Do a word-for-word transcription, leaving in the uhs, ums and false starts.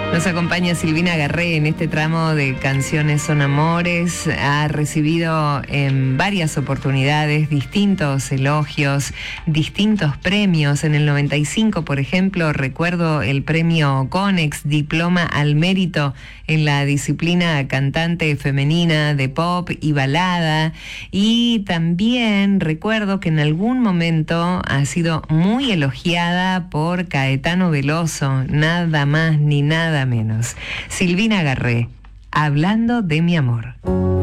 Nos acompaña Silvina Garré en este tramo de Canciones son Amores. Ha recibido en varias oportunidades distintos elogios, distintos premios. En el noventa y cinco, por ejemplo, recuerdo el premio Conex, Diploma al Mérito en la disciplina cantante femenina de pop y balada. Y también recuerdo que en algún momento ha sido muy elogiada por Caetano Veloso, nada más ni nada menos. Silvina Garré, Hablando de mi amor.